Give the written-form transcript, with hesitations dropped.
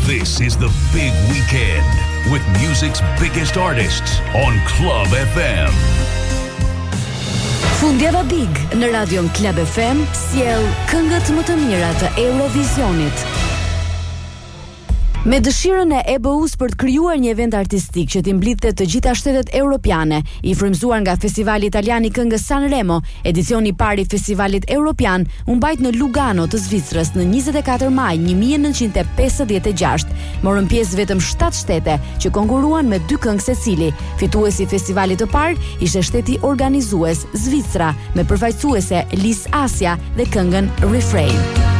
This is the big weekend with music's biggest artists on Club FM. Fundjava Big në radion Club FM sjell këngët më të mira të Eurovisionit. Me dëshirën e EBU-s për të krijuar një event artistik që t'i mblidhte të gjitha shtetet europiane, i frymzuar nga Festivali Italian i Këngës Sanremo, edicioni i parë i Festivalit Europian u mbajt në Lugano të Zvicrës në 24 maj 1956. Morën pjesë vetëm 7 shtete që konkuruan me 2 këngë secili. Fituesi i festivalit të parë ishte shteti organizues Zvicra me përfaqësuese Lis Asia dhe këngën Refrain.